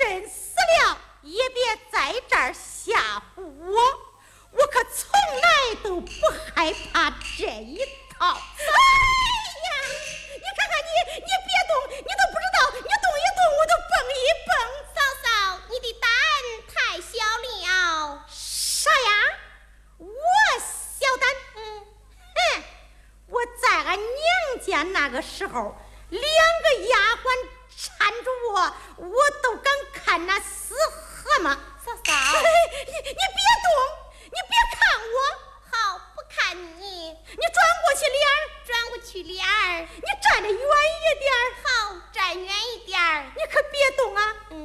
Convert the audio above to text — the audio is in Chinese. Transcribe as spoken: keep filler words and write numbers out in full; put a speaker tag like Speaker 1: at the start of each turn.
Speaker 1: 真死了也别在这儿吓唬我，我可从来都不害怕这一套。哎呀，你看看你，你别动，你都不知道，你动一动我都蹦一蹦。
Speaker 2: 嫂嫂，你的胆太小了。
Speaker 1: 啥呀？我小胆？嗯，哼，我在俺娘家那个时候，两个丫鬟缠住我，我都敢看那死河吗？
Speaker 2: 嫂嫂，
Speaker 1: 你你别动，你别看我。
Speaker 2: 好，不看你。
Speaker 1: 你转过去脸儿，
Speaker 2: 转过去脸儿。
Speaker 1: 你站得远一点儿。
Speaker 2: 好，站远一点儿。
Speaker 1: 你可别动啊。
Speaker 2: 嗯。